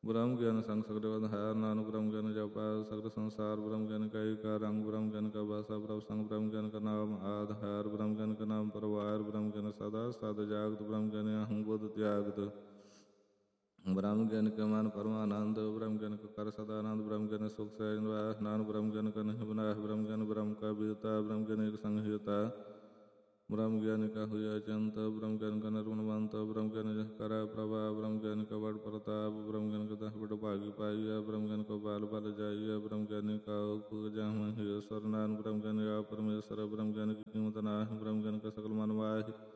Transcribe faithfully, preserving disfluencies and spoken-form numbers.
ब्रह्म ज्ञान संग सगले है नानक ब्रह्म ज्ञान जपा सगल संसार ब्रह्म ज्ञान का एक रंग ब्रह्म ज्ञान का भाषा प्रभ संग ब्रह्म ज्ञान का नाम आधार ब्रह्म ज्ञान का नाम परवार ब्रह्म ज्ञान सदा सद जागत ब्रह्म ज्ञान अहं बुध त्यागत ब्रह्म ज्ञान के मान परमानंद ब्रह्म ज्ञान का कर सदानंद ब्रह्म ज्ञान सुख सहन नान ब्रह्म ज्ञान का नहीं बना ब्रह्म ज्ञान ब्रह्म का विदता ब्रह्म ज्ञान एक संहिता ब्रह्म ज्ञान का हुआ अचंत ब्रह्म ज्ञान का निर्गुणवंत ब्रह्म ज्ञान करा प्रभा ब्रह्म ज्ञान का बड़ प्रताप ब्रह्म ज्ञान का दस बड़ भागी पाइया ब्रह्म ज्ञान को बाल बाल जाइया ब्रह्म ज्ञानी का जहाँ सरनान ब्रह्म ज्ञान या परमेश्वर ब्रह्म ज्ञान की कीमत ना ब्रह्म ज्ञान का सकल मनवाही